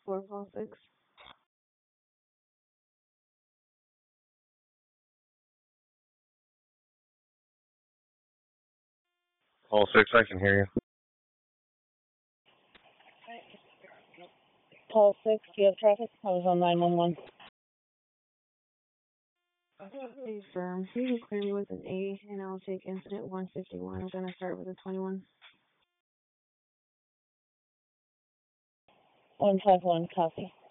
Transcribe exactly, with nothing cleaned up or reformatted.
four four six. Call six, I can hear you. Call six, do you have traffic? I was on nine one one. A firm. You can clear me with an A, and I'll take incident one fifty-one. I'm going to start with a twenty-one. one five one, copy.